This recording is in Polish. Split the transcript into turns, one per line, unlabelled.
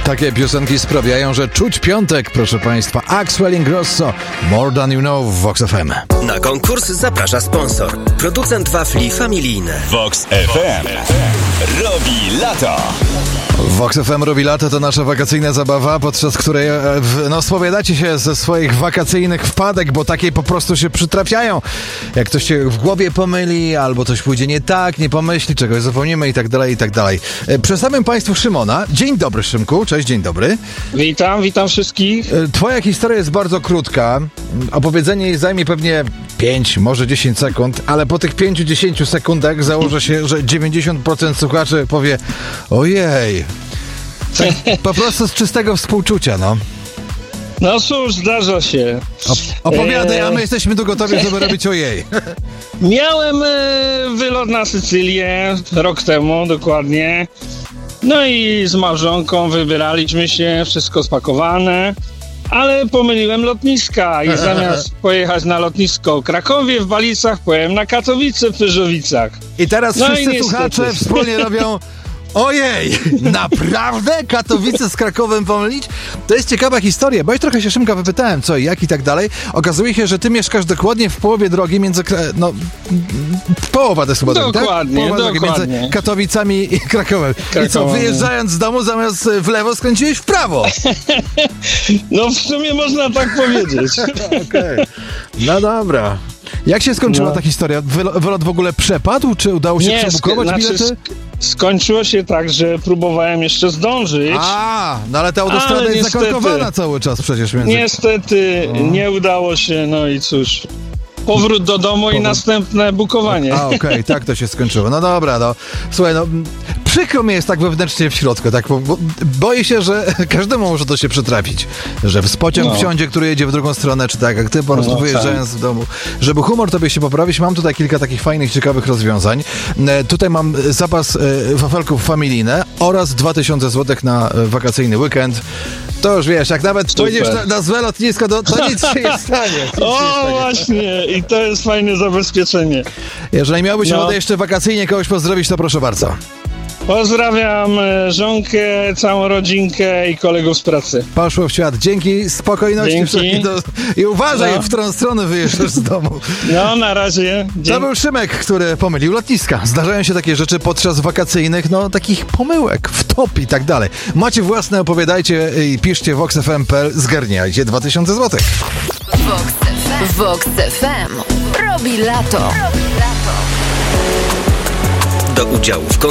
Takie piosenki sprawiają, że czuć piątek, proszę Państwa. Axwell Ingrosso, More Than You Know w Vox FM.
Na konkurs zaprasza sponsor. Producent wafli familijne.
Vox FM robi lato.
Vox FM robi lato, to nasza wakacyjna zabawa, podczas której spowiadacie się ze swoich wakacyjnych wpadek, bo takie po prostu się przytrafiają. Jak ktoś się w głowie pomyli, albo coś pójdzie nie tak, nie pomyśli, czegoś zapomnimy i tak dalej, i tak dalej. Przedstawiam Państwu Szymona. Dzień dobry, Szymku. Cześć, dzień dobry.
Witam wszystkich.
Twoja historia jest bardzo krótka. Opowiedzenie jej zajmie pewnie 5, może 10 sekund, ale po tych 5-10 sekundach założę się, że 90% słuchaczy powie: ojej. Tak, po prostu z czystego współczucia, no.
No cóż, zdarza się.
Opowiadaj, a my jesteśmy tu gotowi, żeby robić ojej.
Miałem wylot na Sycylię rok temu, dokładnie. No i z małżonką wybieraliśmy się, wszystko spakowane, ale pomyliłem lotniska i zamiast pojechać na lotnisko Krakowie w Balicach, pojechałem na Katowice w Pyrzowicach.
I teraz
No
wszyscy
i
słuchacze wspólnie robią: ojej, naprawdę? Katowice z Krakowem pomylić? To jest ciekawa historia, bo ja trochę się Szymka wypytałem, co i jak i tak dalej. Okazuje się, że ty mieszkasz dokładnie w połowie drogi między... połowa to jest chyba drogi, tak?
Dokładnie.
Między Katowicami i Krakowem. I co, wyjeżdżając z domu, zamiast w lewo, skręciłeś w prawo?
No w sumie można tak powiedzieć.
Okej. No dobra. Jak się skończyła ta historia? Wylot w ogóle przepadł? Czy udało się przebukować bilety?
Skończyło się tak, że próbowałem jeszcze zdążyć.
No ale ta autostrada jest zakorkowana cały czas przecież.
Niestety nie udało się, no i cóż. Powrót do domu i następne bukowanie.
Okej, tak to się skończyło. No dobra, no. Słuchaj, przykro mi jest tak wewnętrznie w środku, tak, bo boję się, że każdemu może to się przytrafić. Że w pociąg wsiądzie, który jedzie w drugą stronę, czy tak, jak ty po prostu wyjeżdżając z domu. Żeby humor tobie się poprawić, mam tutaj kilka takich fajnych, ciekawych rozwiązań. Tutaj mam zapas wafelków familijne oraz 2000 zł na wakacyjny weekend. To już wiesz, jak nawet pojedziesz na złe lotnisko, to nic się nie stanie.
Właśnie, i to jest fajne zabezpieczenie.
Jeżeli miałbyś ochotę jeszcze wakacyjnie kogoś pozdrowić, to proszę bardzo.
Pozdrawiam żonkę, całą rodzinkę i kolegów z pracy.
Poszło w świat. Dzięki, spokojności. I uważaj, w którą stronę wyjeżdżasz z domu.
No, na razie.
To był Szymek, który pomylił lotniska. Zdarzają się takie rzeczy podczas wakacyjnych, takich pomyłek, wtop i tak dalej. Macie własne, opowiadajcie i piszcie voxfm.pl, zgarniajcie 2000 zł.
Vox FM robi lato.
Do udziału w